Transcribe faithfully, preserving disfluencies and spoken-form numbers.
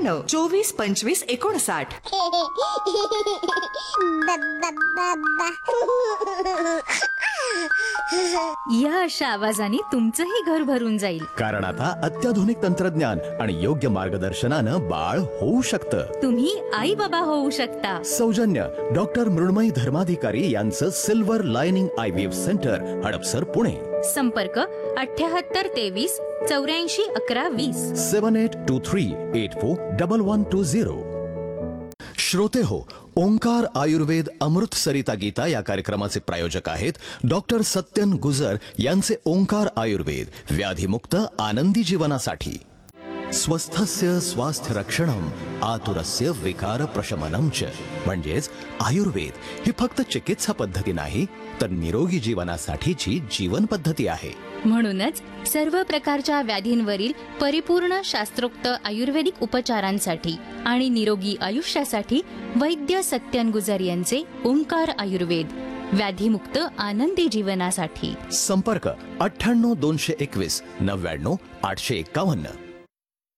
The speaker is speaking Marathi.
नव्याण्णव चोवीस पंचवीस एकोणसाठ. या अशा आवाजाने तुमचंही घर भरून जाईल, कारण आता अत्याधुनिक तंत्रज्ञान आणि योग्य मार्गदर्शनानं बाळ होऊ शकतं. तुम्ही आई बाबा होऊ शकता. सौजन्य डॉक्टर मृण्मयी धर्माधिकारी यांचं silver lining I V F centre, Hadapsar, Pune. संपर्क अठ्याहत्तर तेवीस चौऱ्याऐंशी अकरा वीस. सेवन eight to three eight four double one two zero. श्रोते हो, ओंकार आयुर्वेद अमृत सरिता गीता या कार्यक्रमाचे प्रायोजक आहेत डॉक्टर सत्यन गुजर यांचे ओंकार आयुर्वेद, व्याधीमुक्त आनंदी जीवनासाठी. स्वस्थस्य स्वास्थ्य रक्षणम आतुरस्य विकार प्रशमनम च. म्हणजेच आयुर्वेद ही फक्त चिकित्सा पद्धती नाही, तर निरोगी जीवनासाठीची जीवन पद्धती आहे. म्हणूनच सर्व प्रकारच्या व्याधींवरील परिपूर्ण शास्त्रोक्त आयुर्वेदिक उपचारांसाठी आणि निरोगी आयुष्यासाठी वैद्य सत्यन गुजर यांचे ओंकार आयुर्वेद, व्याधीमुक्त आनंदी जीवनासाठी. संपर्क अठ्ठ्याण्णव दोनशे एकवीस नव्याण्णव आठशे एक्कावन्न.